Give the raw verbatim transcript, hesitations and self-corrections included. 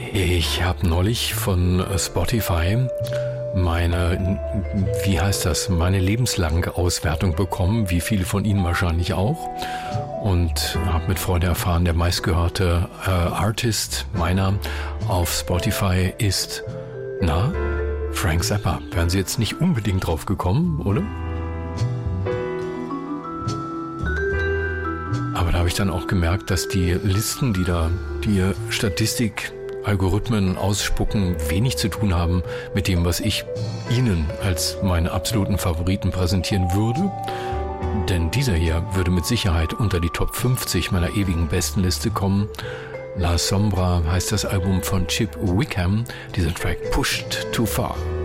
Ich habe neulich von Spotify meine, wie heißt das, meine lebenslange Auswertung bekommen, wie viele von Ihnen wahrscheinlich auch. Und habe mit Freude erfahren, der meistgehörte äh, Artist meiner auf Spotify ist, na, Frank Zappa. Wären Sie jetzt nicht unbedingt drauf gekommen, oder? Aber da habe ich dann auch gemerkt, dass die Listen, die da, die Statistik Algorithmen ausspucken, wenig zu tun haben mit dem, was ich Ihnen als meine absoluten Favoriten präsentieren würde. Denn dieser hier würde mit Sicherheit unter die Top fünfzig meiner ewigen Bestenliste kommen. La Sombra heißt das Album von Chip Wickham, dieser Track Pushed Too Far.